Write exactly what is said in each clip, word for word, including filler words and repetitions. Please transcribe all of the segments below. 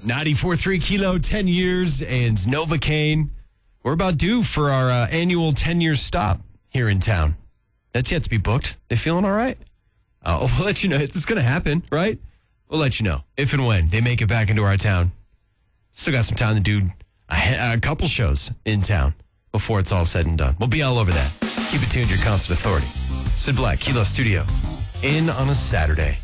ninety-four point three Kilo, ten years, and Novocaine. We're about due for our uh, annual ten-year stop here in town. That's yet to be booked. They feeling all right? Uh, we'll let you know. It's going to happen, right? We'll let you know if and when they make it back into our town. Still got some time to do a, a couple shows in town before it's all said and done. We'll be all over that. Keep it tuned, your Concert Authority. Sid Black, Kilo Studio, in on a Saturday.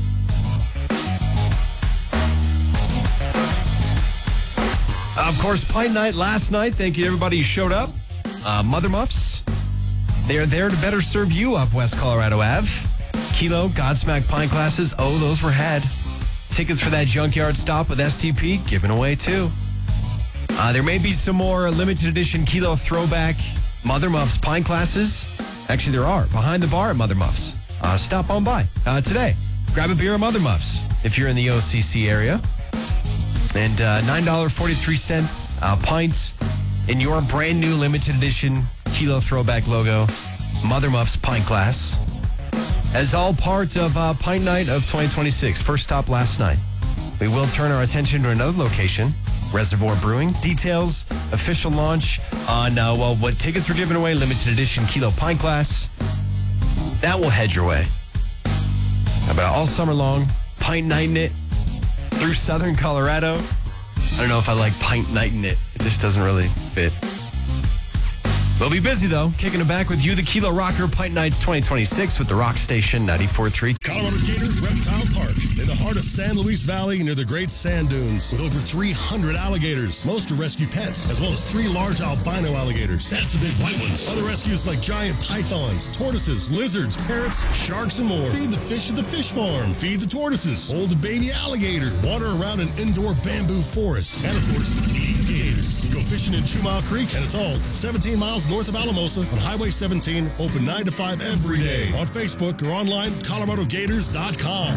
Of course, Pint Night last night. Thank you to everybody who showed up. Uh, Mother Muffs, they are there to better serve you up West Colorado Avenue. Kilo, Godsmack pint glasses. Oh, those were had. Tickets for that junkyard stop with S T P given away too. Uh, there may be some more limited edition Kilo throwback Mother Muffs pint glasses. Actually, there are behind the bar at Mother Muffs. Uh, stop on by uh, today. Grab a beer at Mother Muffs if you're in the O C C area. And uh, nine dollars and forty-three cents uh, pints in your brand new limited edition Kilo throwback logo Mother Muffs pint glass. As all part of uh, Pint Night of twenty twenty-six. First stop last night. We will turn our attention to another location, Reservoir Brewing. Details, official launch on, uh, well, what tickets were given away, limited edition Kilo pint glass. That will head your way. About all summer long, Pint Nighting it through southern Colorado. I don't know if I like Pint Nighting it. It just doesn't really fit. We'll be busy, though, kicking it back with you, the Kilo Rocker, Pint Nights twenty twenty-six with the Rock Station ninety-four point three. Colorado Gators Reptile Park, in the heart of San Luis Valley near the Great Sand Dunes, with over three hundred alligators. Most are rescue pets, as well as three large albino alligators. That's the big white ones. Other rescues like giant pythons, tortoises, lizards, parrots, sharks, and more. Feed the fish at the fish farm. Feed the tortoises. Hold a baby alligator. Water around an indoor bamboo forest. And, of course, feed the gators. Go fishing in Two Mile Creek, and it's all seventeen miles north of Alamosa on Highway seventeen, open nine to five every day. On Facebook or online, Colorado Gators dot com.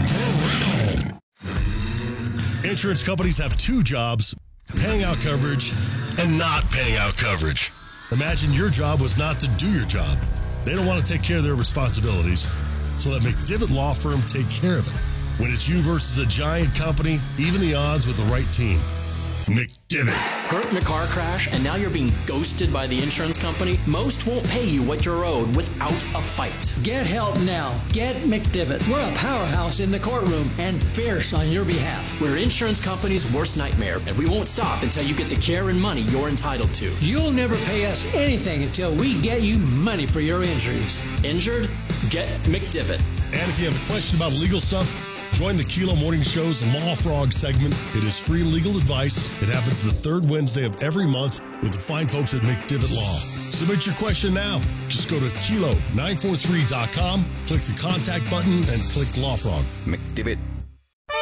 Insurance companies have two jobs, paying out coverage and not paying out coverage. Imagine your job was not to do your job. They don't want to take care of their responsibilities, so let McDivitt Law Firm take care of it. When it's you versus a giant company, even the odds with the right team. McDivitt. Hurt in a car crash and now you're being ghosted by the insurance company? Most won't pay you what you're owed without a fight. Get help now. Get McDivitt. We're a powerhouse in the courtroom and fierce on your behalf. We're insurance company's worst nightmare, and we won't stop until you get the care and money you're entitled to. You'll never pay us anything until we get you money for your injuries. Injured? Get McDivitt. And if you have a question about legal stuff, join the Kilo Morning Show's Law Frog segment. It is free legal advice. It happens the third Wednesday of every month with the fine folks at McDivitt Law. Submit your question now. Just go to Kilo nine four three dot com, click the contact button, and click Law Frog. McDivitt.